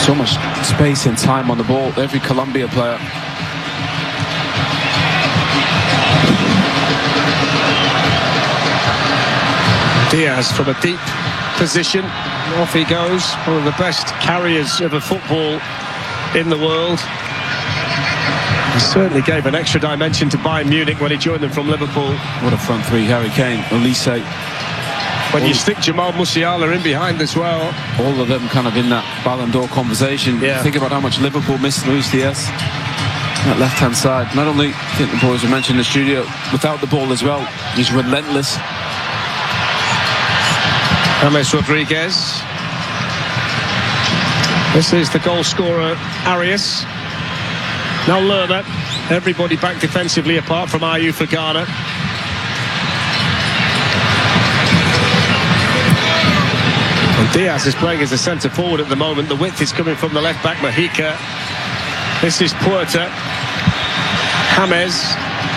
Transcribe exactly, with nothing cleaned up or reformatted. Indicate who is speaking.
Speaker 1: So much space and time on the ball, every Colombia player.
Speaker 2: Diaz from a deep position, off he goes. One of the best carriers of a football in the world. He certainly gave an extra dimension to Bayern Munich when he joined them from Liverpool.
Speaker 1: What a front three: Harry Kane, Olise.
Speaker 2: When you stick Jamal Musiala in behind as well.
Speaker 1: All of them kind of in that Ballon d'Or conversation.
Speaker 2: Yeah.
Speaker 1: Think about how much Liverpool missed Luis Diaz. That left-hand side. Not only, I think the boys were mentioned in the studio, without the ball as well, he's relentless.
Speaker 2: James Rodriguez. This is the goal scorer, Arias. Now Lerma. Everybody back defensively apart from Ayew for Ghana. And Diaz is playing as a centre forward at the moment. The width is coming from the left back, Mojica. This is Puerta. James.